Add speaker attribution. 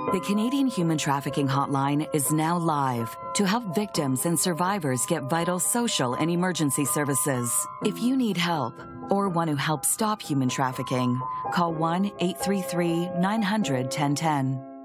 Speaker 1: The Canadian Human Trafficking Hotline is now live to help victims and survivors get vital social and emergency services. If you need help or want to help stop human trafficking, call 1-833-900-1010.